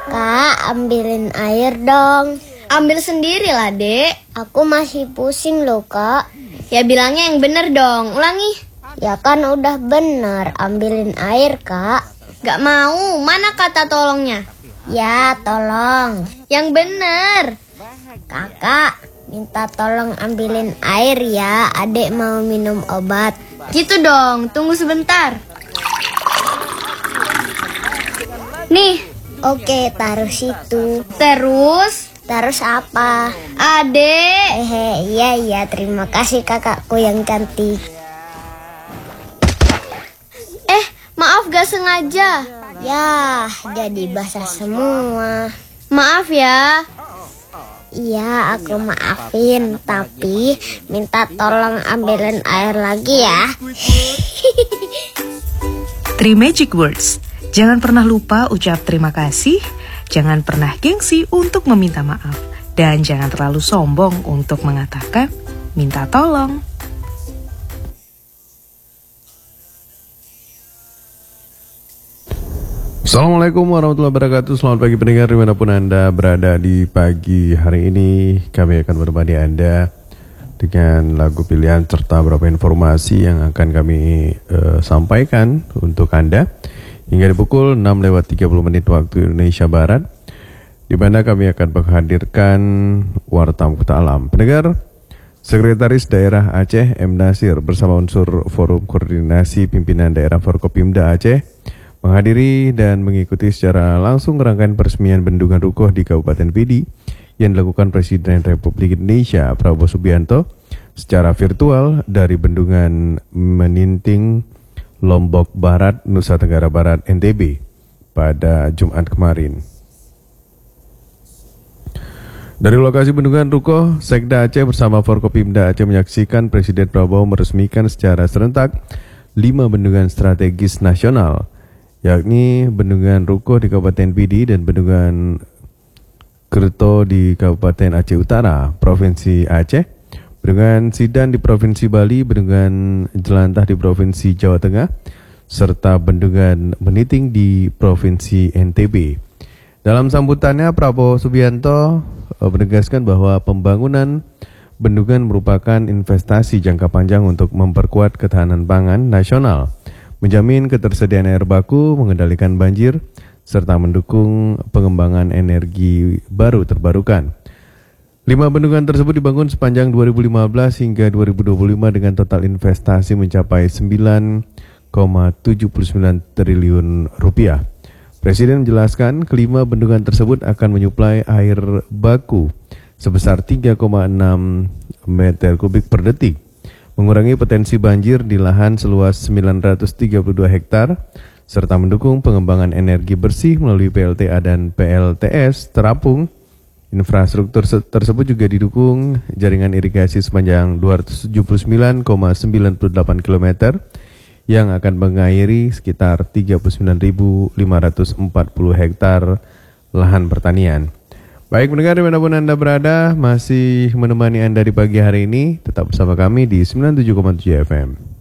Kak, ambilin air dong. Ambil sendiri lah, Dek. Aku masih pusing loh, Kak. Ya bilangnya yang bener dong. Ulangi. Ya kan udah bener, ambilin air, Kak. Gak mau. Mana kata tolongnya? Ya, tolong. Yang bener. Kakak, minta tolong ambilin air ya. Adek mau minum obat. Gitu dong. Tunggu sebentar. Nih. Oke, taruh situ. Terus apa? Adek. Iya, terima kasih kakakku yang cantik. Maaf gak sengaja. Ya, jadi basah semua. Maaf ya. Iya, aku maafin. Tapi minta tolong ambilin air lagi ya. 3 Magic Words. Jangan pernah lupa ucap terima kasih. Jangan pernah gengsi untuk meminta maaf. Dan jangan terlalu sombong untuk mengatakan minta tolong. Assalamualaikum warahmatullahi wabarakatuh. Selamat pagi pendengar dimanapun Anda berada di pagi hari ini. Kami akan menemani Anda dengan lagu pilihan serta beberapa informasi yang akan kami sampaikan untuk Anda hingga di pukul 6:30 waktu Indonesia Barat, di mana kami akan menghadirkan Warta Mukhtar Alam. Pendengar, Sekretaris Daerah Aceh M. Nasir bersama unsur Forum Koordinasi Pimpinan Daerah Forkopimda Aceh menghadiri dan mengikuti secara langsung rangkaian peresmian bendungan Rukoh di Kabupaten Pidi yang dilakukan Presiden Republik Indonesia Prabowo Subianto secara virtual dari Bendungan Meninting, Lombok Barat, Nusa Tenggara Barat, NTB pada Jumat kemarin. Dari lokasi Bendungan Rukoh, Sekda Aceh bersama Forkopimda Aceh menyaksikan Presiden Prabowo meresmikan secara serentak 5 bendungan strategis nasional, yakni Bendungan Rukoh di Kabupaten Pidi dan Bendungan Kerto di Kabupaten Aceh Utara, Provinsi Aceh, Bendungan Sidan di Provinsi Bali, Bendungan Jelantah di Provinsi Jawa Tengah, serta Bendungan Meniting di Provinsi NTB. Dalam sambutannya, Prabowo Subianto menegaskan bahwa pembangunan bendungan merupakan investasi jangka panjang untuk memperkuat ketahanan pangan nasional, menjamin ketersediaan air baku, mengendalikan banjir, serta mendukung pengembangan energi baru terbarukan. 5 bendungan tersebut dibangun sepanjang 2015 hingga 2025 dengan total investasi mencapai 9,79 triliun rupiah. Presiden menjelaskan kelima bendungan tersebut akan menyuplai air baku sebesar 3,6 meter kubik per detik, mengurangi potensi banjir di lahan seluas 932 hektar, serta mendukung pengembangan energi bersih melalui PLTA dan PLTS terapung. Infrastruktur tersebut juga didukung jaringan irigasi sepanjang 279,98 km yang akan mengairi sekitar 39.540 hektar lahan pertanian. Baik pendengar dimanapun Anda berada, masih menemani Anda di pagi hari ini, tetap bersama kami di 97,7 FM.